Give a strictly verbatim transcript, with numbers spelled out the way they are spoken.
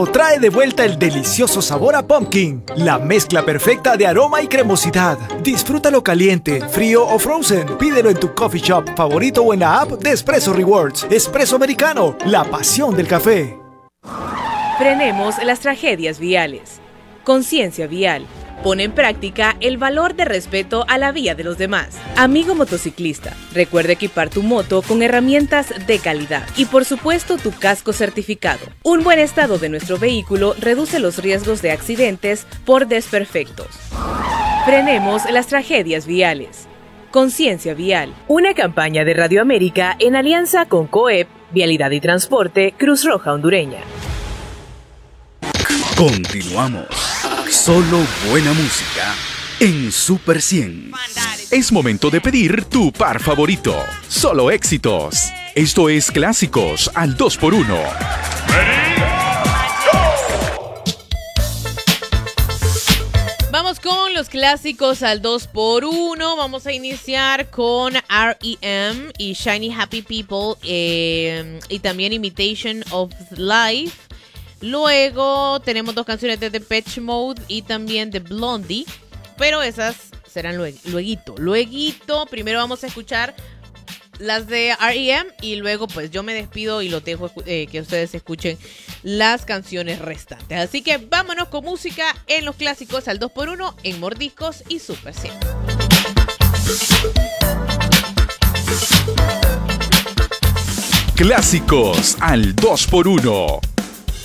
Trae de vuelta el delicioso sabor a pumpkin, la mezcla perfecta de aroma y cremosidad. Disfrútalo caliente, frío o frozen. Pídelo en tu coffee shop favorito o en la app de Espresso Rewards. Espresso Americano, la pasión del café. Frenemos las tragedias viales. Conciencia vial. Pone en práctica el valor de respeto a la vía de los demás. Amigo motociclista, recuerda equipar tu moto con herramientas de calidad y por supuesto tu casco certificado. Un buen estado de nuestro vehículo reduce los riesgos de accidentes por desperfectos. Frenemos las tragedias viales. Conciencia vial. Una campaña de Radio América en alianza con COEP, Vialidad y Transporte, Cruz Roja Hondureña. Continuamos. Solo buena música en Super cien. Es momento de pedir tu par favorito. Solo éxitos. Esto es Clásicos al dos por uno. Vamos con los clásicos al dos por uno. Vamos a iniciar con R E M y Shiny Happy People eh, y también Imitation of Life. Luego tenemos dos canciones de Depeche Mode y también de Blondie, pero esas serán luego, lueguito, lueguito. Primero vamos a escuchar las de R E M y luego pues yo me despido y lo dejo eh, que ustedes escuchen las canciones restantes. Así que vámonos con música en los clásicos al dos por uno en Mordiscos y Super cien. Clásicos al dos por uno.